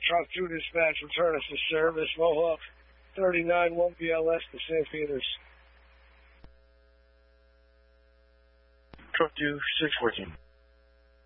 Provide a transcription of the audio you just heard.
Truck 2 dispatch, return us to service. Mohawk 39, 1BLS to St. Peters. Truck 2, 614.